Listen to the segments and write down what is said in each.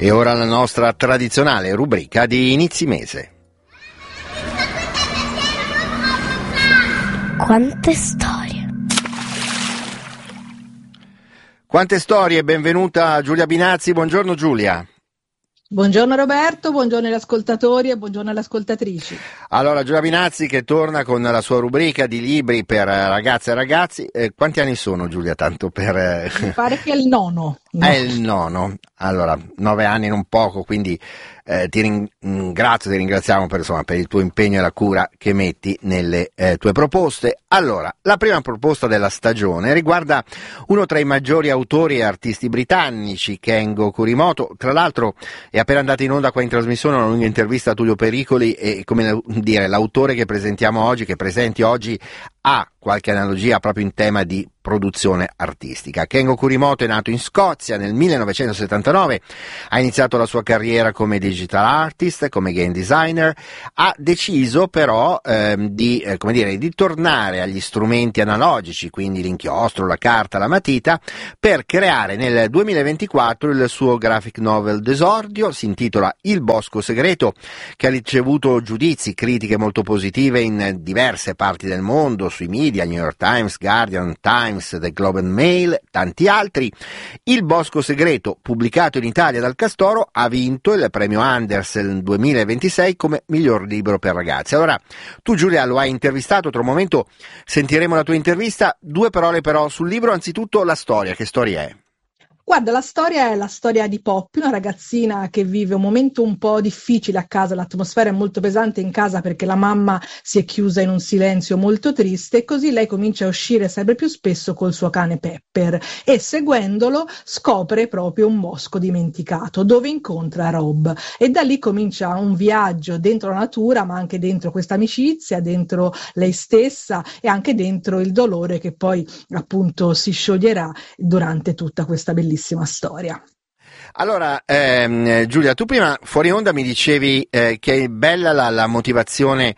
E ora la nostra tradizionale rubrica di inizi mese. Quante storie! Quante storie, benvenuta Giulia Binazzi, buongiorno Giulia. Buongiorno Roberto, buongiorno agli ascoltatori e buongiorno alle ascoltatrici. Allora, Giulia Binazzi che torna con la sua rubrica di libri per ragazze e ragazzi. Quanti anni sono, Giulia, tanto per... Mi pare che è il nono. È il nono. Allora, 9 anni non poco, quindi ti ringraziamo per il tuo impegno e la cura che metti nelle tue proposte. Allora, la prima proposta della stagione riguarda uno tra i maggiori autori e artisti britannici, Kengo Kurimoto. Tra l'altro è appena andata in onda qua in trasmissione una lunga intervista a Tullio Pericoli e, come dire, l'autore che presenti oggi ha qualche analogia proprio in tema di produzione artistica. Kengo Kurimoto è nato in Scozia nel 1979, ha iniziato la sua carriera come digital artist, come game designer, ha deciso però di tornare agli strumenti analogici, quindi l'inchiostro, la carta, la matita, per creare nel 2024 il suo graphic novel d'esordio. Si intitola Il Bosco Segreto, che ha ricevuto giudizi, critiche molto positive in diverse parti del mondo, sui media, New York Times, Guardian, Times, The Globe and Mail, tanti altri. Il Bosco Segreto, pubblicato in Italia dal Castoro, ha vinto il premio Andersen 2026 come miglior libro per ragazzi. Allora, tu Giulia lo hai intervistato, tra un momento sentiremo la tua intervista. 2 parole però sul libro, anzitutto la storia, che storia è? Guarda, la storia è la storia di Poppy, una ragazzina che vive un momento un po' difficile a casa, l'atmosfera è molto pesante in casa perché la mamma si è chiusa in un silenzio molto triste e così lei comincia a uscire sempre più spesso col suo cane Pepper e seguendolo scopre proprio un bosco dimenticato dove incontra Rob e da lì comincia un viaggio dentro la natura ma anche dentro questa amicizia, dentro lei stessa e anche dentro il dolore che poi appunto si scioglierà durante tutta questa bellissima storia. Allora, Giulia, tu prima fuori onda mi dicevi che è bella la motivazione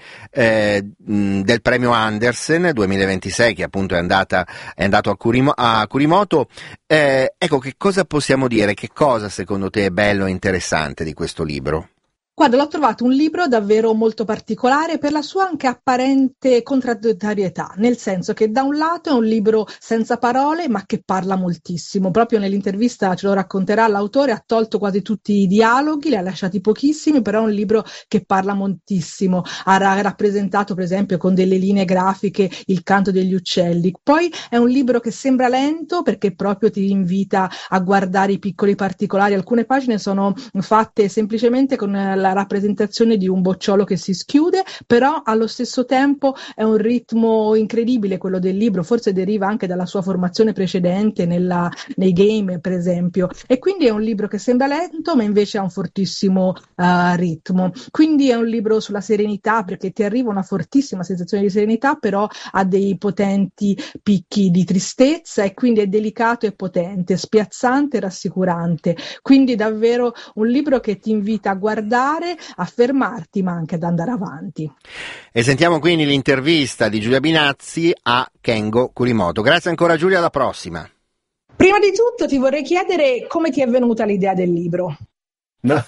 del premio Andersen 2026, che appunto è andato a Kurimoto. Ecco, che cosa possiamo dire? Che cosa secondo te è bello e interessante di questo libro? Guarda, l'ho trovato un libro davvero molto particolare per la sua anche apparente contraddittorietà, nel senso che da un lato è un libro senza parole ma che parla moltissimo. Proprio nell'intervista ce lo racconterà l'autore, ha tolto quasi tutti i dialoghi, li ha lasciati pochissimi, però è un libro che parla moltissimo. Ha rappresentato per esempio con delle linee grafiche il canto degli uccelli. Poi è un libro che sembra lento perché proprio ti invita a guardare i piccoli particolari. Alcune pagine sono fatte semplicemente con la rappresentazione di un bocciolo che si schiude, però allo stesso tempo è un ritmo incredibile quello del libro, forse deriva anche dalla sua formazione precedente nei game per esempio, e quindi è un libro che sembra lento ma invece ha un fortissimo ritmo, quindi è un libro sulla serenità perché ti arriva una fortissima sensazione di serenità, però ha dei potenti picchi di tristezza e quindi è delicato e potente, spiazzante e rassicurante, quindi davvero un libro che ti invita a guardare, a fermarti ma anche ad andare avanti. E sentiamo quindi l'intervista di Giulia Binazzi a Kengo Kurimoto. Grazie ancora Giulia, alla prossima. Prima di tutto ti vorrei chiedere come ti è venuta l'idea del libro. No,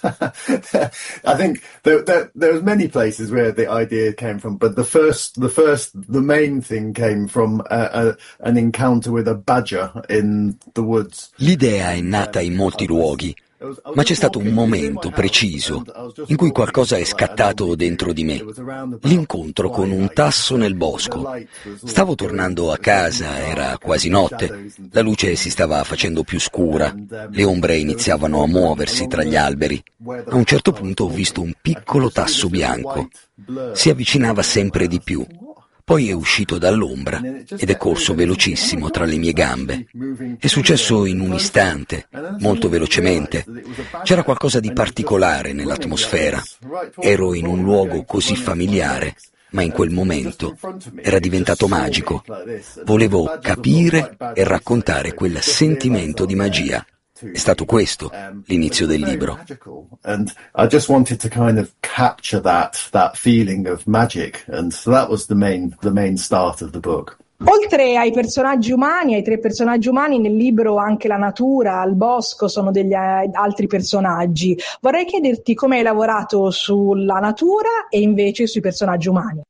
I think there was many places where the idea came from, but the main thing came from an encounter with a badger in the woods. L'idea è nata in molti luoghi, ma c'è stato un momento preciso in cui qualcosa è scattato dentro di me. L'incontro con un tasso nel bosco. Stavo tornando a casa, era quasi notte, la luce si stava facendo più scura, le ombre iniziavano a muoversi tra gli alberi. A un certo punto ho visto un piccolo tasso bianco. Si avvicinava sempre di più. Poi è uscito dall'ombra ed è corso velocissimo tra le mie gambe. È successo in un istante, molto velocemente. C'era qualcosa di particolare nell'atmosfera. Ero in un luogo così familiare, ma in quel momento era diventato magico. Volevo capire e raccontare quel sentimento di magia. È stato questo l'inizio del libro. And I just wanted to kind of capture that feeling of magic, and so that was the main start of the book. Oltre ai personaggi umani, ai 3 personaggi umani, nel libro anche la natura, il bosco sono degli altri personaggi. Vorrei chiederti come hai lavorato sulla natura e invece sui personaggi umani.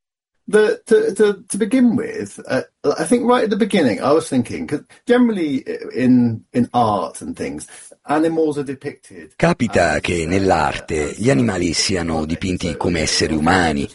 To begin with, I think right at the beginning I was thinking, 'cause generally in art and things, animals are depicted. Capita che nell'arte gli animali siano dipinti come esseri umani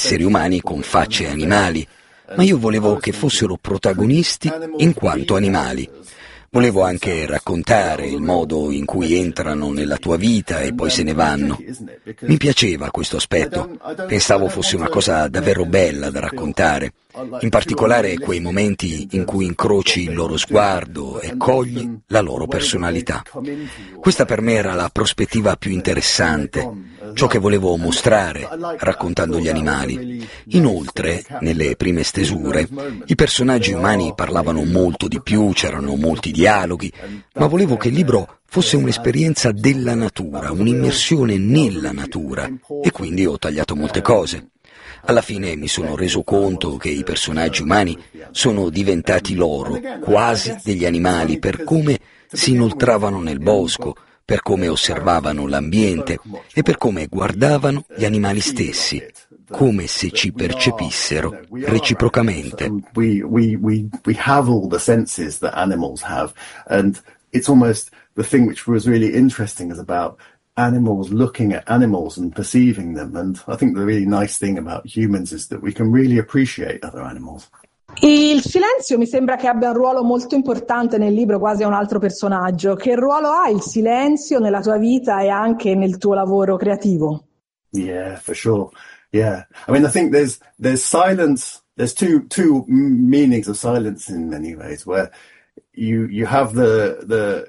con facce animali, ma io volevo che fossero protagonisti in quanto animali. Volevo anche raccontare il modo in cui entrano nella tua vita e poi se ne vanno. Mi piaceva questo aspetto, pensavo fosse una cosa davvero bella da raccontare, in particolare quei momenti in cui incroci il loro sguardo e cogli la loro personalità. Questa per me era la prospettiva più interessante, ciò che volevo mostrare raccontando gli animali. Inoltre, nelle prime stesure, i personaggi umani parlavano molto di più, c'erano molti dialoghi, ma volevo che il libro fosse un'esperienza della natura, un'immersione nella natura, e quindi ho tagliato molte cose. Alla fine mi sono reso conto che i personaggi umani sono diventati loro, quasi degli animali, per come si inoltravano nel bosco, per come osservavano l'ambiente e per come guardavano gli animali stessi, come se ci percepissero reciprocamente. We have all the senses that animals have, and it's almost the thing which was really interesting is about animals looking at animals and perceiving them, and I think the really nice thing about humans is that we can really appreciate other animals. Il silenzio mi sembra che abbia un ruolo molto importante nel libro, quasi a un altro personaggio. Che ruolo ha il silenzio nella tua vita e anche nel tuo lavoro creativo? Yeah, for sure. Yeah, I mean, I think there's silence. There's two meanings of silence in many ways, where you have the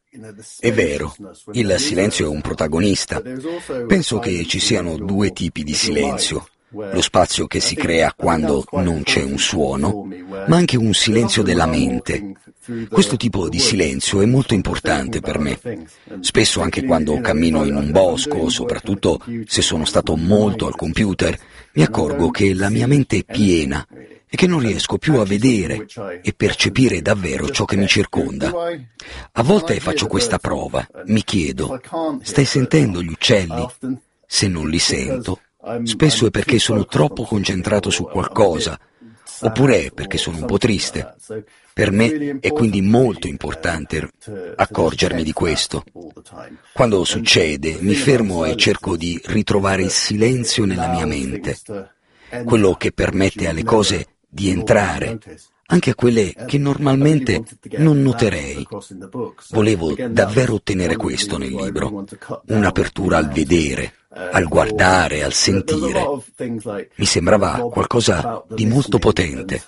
È vero, il silenzio è un protagonista. Penso che ci siano 2 tipi di silenzio. Lo spazio che si crea quando non c'è un suono, ma anche un silenzio della mente. Questo tipo di silenzio è molto importante per me. Spesso anche quando cammino in un bosco, soprattutto se sono stato molto al computer, mi accorgo che la mia mente è piena e che non riesco più a vedere e percepire davvero ciò che mi circonda. A volte faccio questa prova, mi chiedo, stai sentendo gli uccelli? Se non li sento, spesso è perché sono troppo concentrato su qualcosa, oppure perché sono un po' triste. Per me è quindi molto importante accorgermi di questo. Quando succede, mi fermo e cerco di ritrovare il silenzio nella mia mente, quello che permette alle cose di entrare, anche a quelle che normalmente non noterei. Volevo davvero ottenere questo nel libro, un'apertura al vedere, al guardare, al sentire. Mi sembrava qualcosa di molto potente.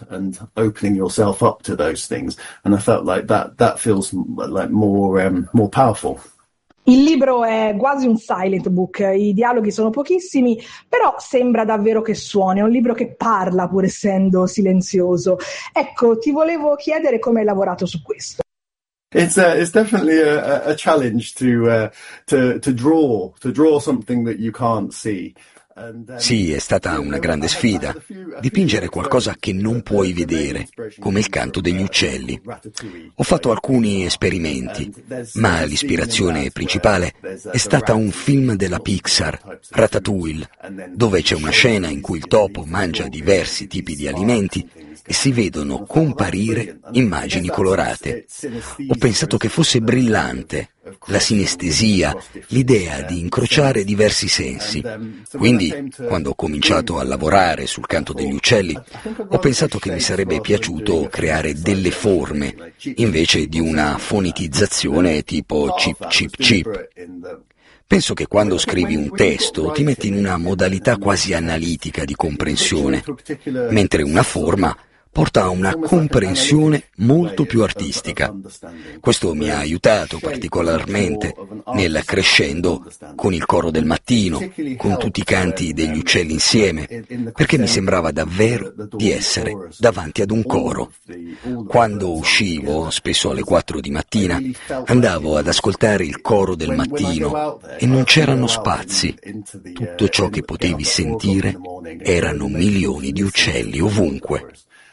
Il libro è quasi un silent book, i dialoghi sono pochissimi, però sembra davvero che suoni, è un libro che parla pur essendo silenzioso. Ecco, ti volevo chiedere come hai lavorato su questo. It's definitely a challenge to draw something that you can't see. Sì, è stata una grande sfida, dipingere qualcosa che non puoi vedere, come il canto degli uccelli. Ho fatto alcuni esperimenti, ma l'ispirazione principale è stata un film della Pixar, Ratatouille, dove c'è una scena in cui il topo mangia diversi tipi di alimenti e si vedono comparire immagini colorate. Ho pensato che fosse brillante la sinestesia, l'idea di incrociare diversi sensi. Quindi, quando ho cominciato a lavorare sul canto degli uccelli, ho pensato che mi sarebbe piaciuto creare delle forme, invece di una fonetizzazione tipo chip chip chip. Penso che quando scrivi un testo ti metti in una modalità quasi analitica di comprensione, mentre una forma porta a una comprensione molto più artistica. Questo mi ha aiutato particolarmente nel crescendo con il coro del mattino, con tutti i canti degli uccelli insieme, perché mi sembrava davvero di essere davanti ad un coro. Quando uscivo, spesso alle 4 di mattina, andavo ad ascoltare il coro del mattino e non c'erano spazi. Tutto ciò che potevi sentire erano milioni di uccelli ovunque.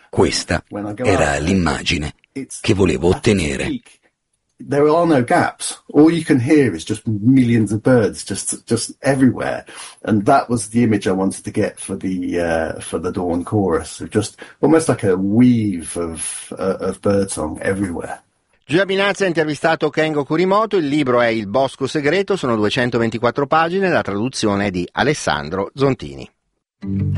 Questa era l'immagine che volevo ottenere. There are no gaps. All you can hear is just millions of birds just everywhere. And that was the image I wanted to get for the dawn chorus. Just almost like a weave of birdsong everywhere. Giulia Binazza ha intervistato Kengo Kurimoto, il libro è Il bosco segreto, sono 224 pagine, la traduzione è di Alessandro Zontini.